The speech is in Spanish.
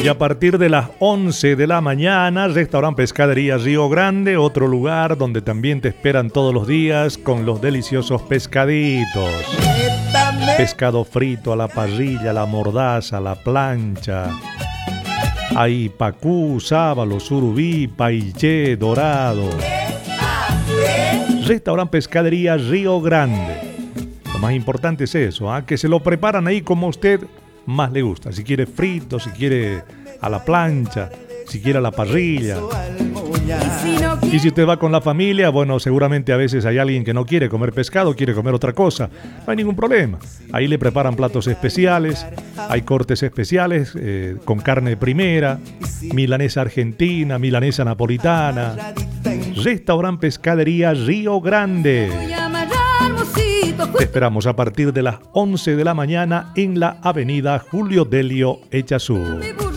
Y a partir de las 11 de la mañana, Restaurante Pescadería Río Grande, otro lugar donde también te esperan todos los días con los deliciosos pescaditos. Pescado frito a la parrilla, a la mordaza, a la plancha. Hay pacú, sábalo, surubí, paillé, dorado. Restaurante Pescadería Río Grande. Lo más importante es eso, que se lo preparan ahí como a usted más le gusta. Si quiere frito, si quiere a la plancha, si quiere a la parrilla. Y si usted va con la familia, bueno, seguramente a veces hay alguien que no quiere comer pescado, quiere comer otra cosa. No hay ningún problema. Ahí le preparan platos especiales, hay cortes especiales con carne de primera, milanesa argentina, milanesa napolitana. Restaurante Pescadería Río Grande. Te esperamos a partir de las 11 de la mañana en la avenida Julio Delio Echazú.